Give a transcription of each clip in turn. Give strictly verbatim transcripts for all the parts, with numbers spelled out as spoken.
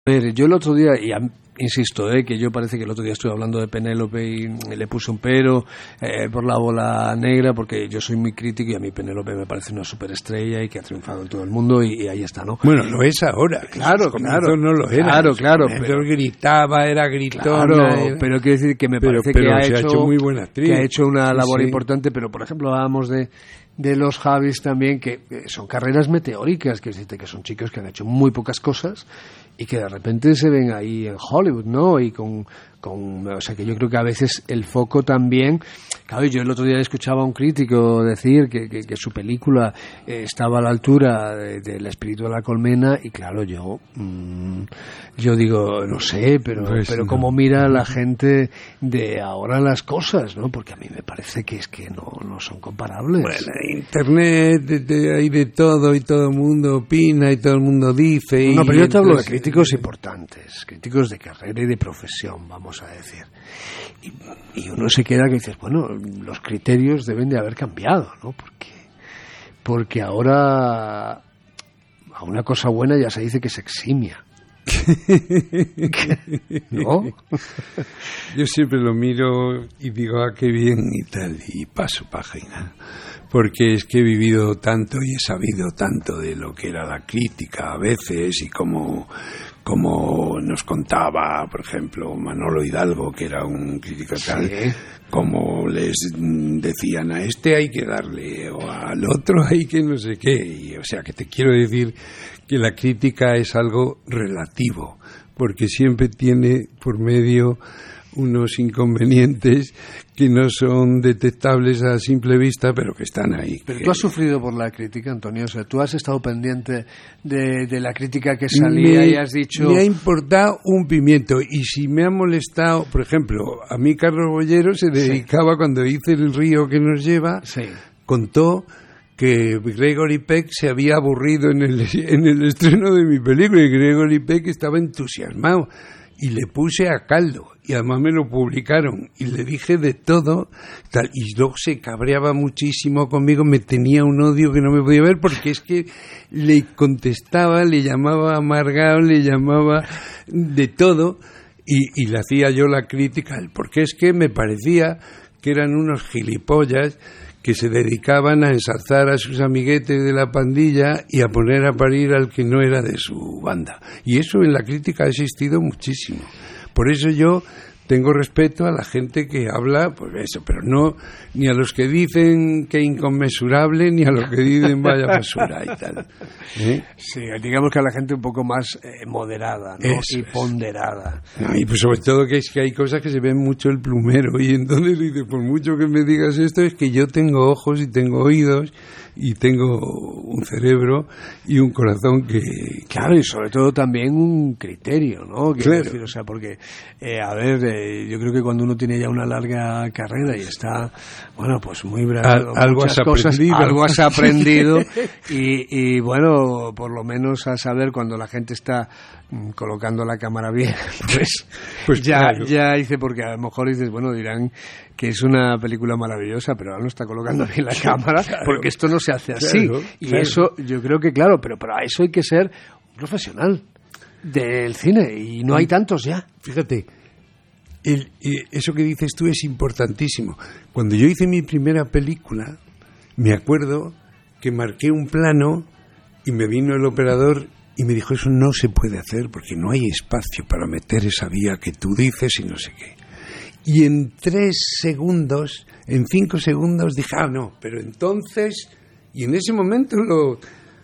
A ver, yo el otro día, y insisto, eh, que yo parece que el otro día estuve hablando de Penélope y le puse un pero eh, por la bola negra, porque yo soy muy crítico y a mí Penélope me parece una superestrella y que ha triunfado en todo el mundo y, y ahí está, ¿no? Bueno, lo es ahora. Claro, claro. No lo era. Claro, claro. Pero gritaba, era gritona. Claro, era... pero quiero decir que me pero, parece pero que ha se hecho, ha hecho muy buena actriz. Que ha hecho una labor sí. importante, pero por ejemplo hablábamos de de los Javis también, que, que son carreras meteóricas, que decirte que son chicos que han hecho muy pocas cosas y que de repente se ven ahí en Hollywood, ¿no? Y con, con o sea que yo creo que a veces el foco también, claro, yo el otro día escuchaba a un crítico decir que, que, que su película eh, estaba a la altura de, del espíritu de la colmena, y claro, yo mmm, yo digo, no sé, pero pues pero no. cómo mira la gente de ahora las cosas, ¿no? Porque a mí me parece que es que no, no son comparables. Bueno, internet, de, de, hay de todo y todo el mundo opina y todo el mundo dice. Y no, pero yo te hablo de entonces, críticos importantes, críticos de carrera y de profesión, vamos a decir. Y, y uno se queda que dices, bueno, los criterios deben de haber cambiado, ¿no? Porque, porque ahora a una cosa buena ya se dice que se eximia. ¿No? Yo siempre lo miro y digo, ah, qué bien y tal, y paso página. Porque es que he vivido tanto y he sabido tanto de lo que era la crítica a veces y cómo, cómo nos contaba, por ejemplo, Manolo Hidalgo, que era un crítico tal, sí. Como les decían, a este hay que darle o al otro hay que no sé qué. Y, o sea, que te quiero decir que la crítica es algo relativo, porque siempre tiene por medio unos inconvenientes que no son detectables a simple vista, pero que están ahí. Pero que... tú has sufrido por la crítica, Antonio, o sea, tú has estado pendiente de, de la crítica que salía me, y has dicho... Me ha importado un pimiento, y si me ha molestado, por ejemplo, a mí Carlos Bollero se dedicaba, sí. Cuando hice El río que nos lleva, sí. Contó que Gregory Peck se había aburrido en el, en el estreno de mi película, y Gregory Peck estaba entusiasmado. Y le puse a caldo, y además me lo publicaron, y le dije de todo, tal, y luego se cabreaba muchísimo conmigo, me tenía un odio que no me podía ver, porque es que le contestaba, le llamaba amargado, le llamaba de todo, y, y le hacía yo la crítica, porque es que me parecía que eran unos gilipollas que se dedicaban a ensalzar a sus amiguetes de la pandilla y a poner a parir al que no era de su banda. Y eso en la crítica ha existido muchísimo. Por eso yo tengo respeto a la gente que habla, pues eso, pero no ni a los que dicen que inconmensurable, ni a los que dicen vaya basura y tal. ¿Eh? Sí, digamos que a la gente un poco más eh, moderada, ¿no? Eso y es. ponderada. No, y pues sobre todo que es que hay cosas que se ven mucho el plumero, y entonces dice, por mucho que me digas esto, es que yo tengo ojos y tengo oídos y tengo un cerebro y un corazón que... Claro, y sobre todo también un criterio, ¿no? Quiero Claro. decir, o sea, porque, eh, a ver, eh, yo creo que cuando uno tiene ya una larga carrera y está, bueno, pues muy bravo, Al, algo has cosas, aprendido. algo has aprendido y, y, bueno, por lo menos a saber cuando la gente está mm, colocando la cámara bien, pues, pues ya, claro. ya hice, porque a lo mejor dices, bueno, dirán que es una película maravillosa, pero ahora no está colocando bien la cámara, claro, porque esto no se hace así. Claro, y claro. Eso, yo creo que, claro, pero para eso hay que ser un profesional del cine, y no hay tantos ya. Fíjate, el, eh, eso que dices tú es importantísimo. Cuando yo hice mi primera película, me acuerdo que marqué un plano y me vino el operador y me dijo, eso no se puede hacer porque no hay espacio para meter esa vía que tú dices y no sé qué. Y en tres segundos, en cinco segundos dije, ah, no, pero entonces, y en ese momento lo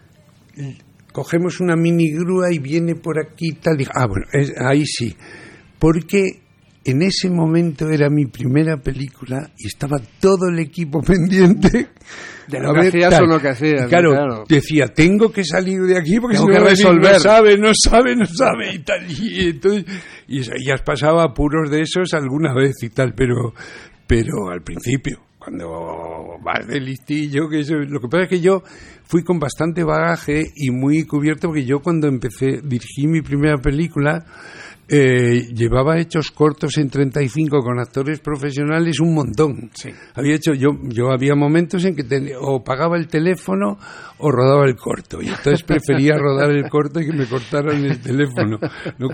cogemos una mini grúa y viene por aquí tal, y, ah, bueno, es, ahí sí, porque en ese momento era mi primera película y estaba todo el equipo pendiente de lo que hacías o lo que hacías. Claro, claro, decía, tengo que salir de aquí porque tengo si no que resolver. No sabe, no sabe, no sabe y tal. Y, entonces, y, y has pasado apuros de esos alguna vez y tal, pero, pero al principio, cuando vas de listillo, que eso, lo que pasa es que yo fui con bastante bagaje y muy cubierto, porque yo cuando empecé, dirigí mi primera película, Eh, llevaba hechos cortos en treinta y cinco con actores profesionales un montón. Sí. Había hecho yo yo había momentos en que ten, o pagaba el teléfono o rodaba el corto, y entonces prefería rodar el corto y que me cortaran el teléfono, ¿no?